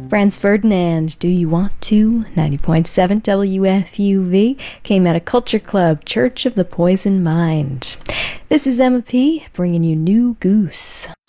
Franz Ferdinand, Do You Want To? 90.7 WFUV came out of Culture Club, Church of the Poison Mind. This is Emma P. bringing you New Goose.